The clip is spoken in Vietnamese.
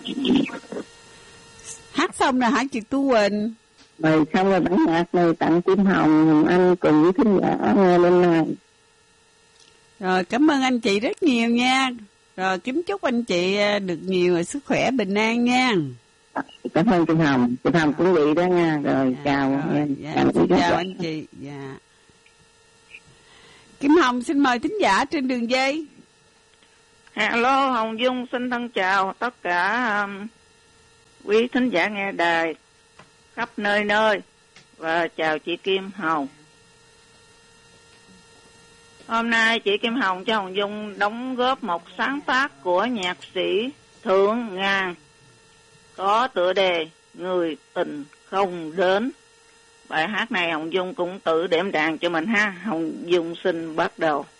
Hát xong rồi hả chị Tu Quỳnh? Rồi xong rồi bản nhạc này tặng Kim Hồng anh cùng với thính giả nghe lên này. Rồi cảm ơn anh chị rất nhiều nha. Rồi kính chúc anh chị được nhiều sức khỏe bình an nha. Cảm ơn Kim Hồng cũng vậy đó nha. Rồi chào em. Chào anh chị. Dạ. Kim Hồng xin mời thính giả trên đường dây. Hello, Hồng Dung xin thân chào tất cả quý thính giả nghe đài khắp nơi nơi và chào chị Kim Hồng. Hôm nay chị Kim Hồng cho Hồng Dung đóng góp một sáng tác của nhạc sĩ Thượng Ngàn có tựa đề Người Tình Không Đến. Bài hát này Hồng Dung cũng tự đệm đàn cho mình ha. Hồng Dung xin bắt đầu.